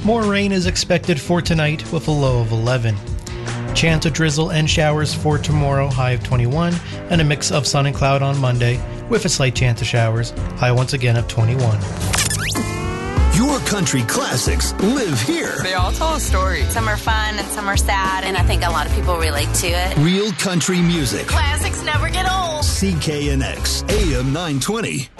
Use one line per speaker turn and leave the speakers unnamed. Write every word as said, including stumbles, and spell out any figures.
More rain is expected for tonight with a low of eleven. Chance of drizzle and showers for tomorrow, high of twenty-one, and a mix of sun and cloud on Monday with a slight chance of showers, high once again of twenty-one.
Your country classics live here.
They all tell a story.
Some are fun and some are sad, and I think a lot of people relate to it.
Real country music.
Classics never get old.
C K N X, A M nine twenty.